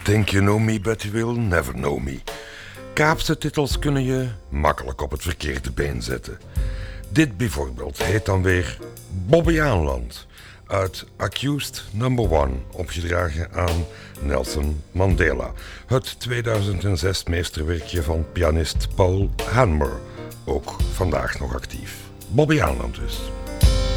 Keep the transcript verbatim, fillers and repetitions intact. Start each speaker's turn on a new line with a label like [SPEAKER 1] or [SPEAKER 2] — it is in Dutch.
[SPEAKER 1] Think you know me, but you will never know me. Kaapse titels kunnen je makkelijk op het verkeerde been zetten. Dit bijvoorbeeld heet dan weer Bobbejaanland uit Accused number one, opgedragen aan Nelson Mandela. Het tweeduizend zes meesterwerkje van pianist Paul Hanmer, ook vandaag nog actief. Bobbejaanland dus.